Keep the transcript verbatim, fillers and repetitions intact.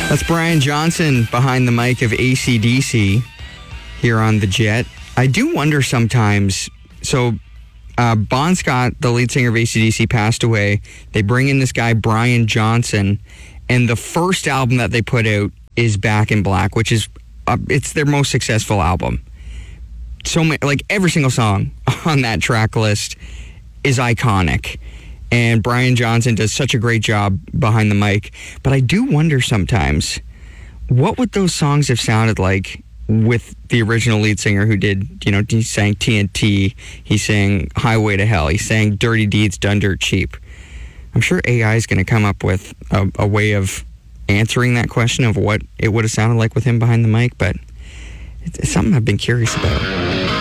That's Brian Johnson behind the mic of A C D C here on The Jet. I do wonder sometimes, so uh, Bon Scott, the lead singer of A C D C, passed away. They bring in this guy, Brian Johnson, and the first album that they put out is Back in Black, which is, uh, it's their most successful album. So many, like every single song on that track list is iconic. And Brian Johnson does such a great job behind the mic. But I do wonder sometimes, what would those songs have sounded like with the original lead singer who did, you know, he sang T N T, he sang Highway to Hell, he sang Dirty Deeds Done Dirt Cheap. I'm sure A I is going to come up with a, a way of answering that question of what it would have sounded like with him behind the mic, but it's something I've been curious about.